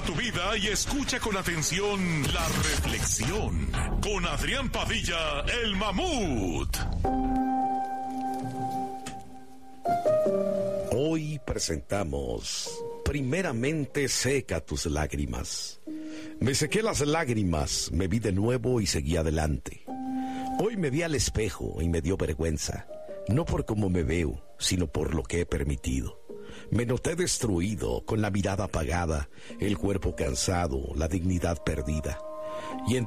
tu vida y escucha con atención la reflexión con Adrián Padilla, el Mamut. Hoy presentamos Primeramente seca tus lágrimas. Me sequé las lágrimas, me vi de nuevo y seguí adelante. Hoy me vi al espejo y me dio vergüenza, no por cómo me veo, sino por lo que he permitido. Me noté destruido, con la mirada apagada, el cuerpo cansado, la dignidad perdida. Y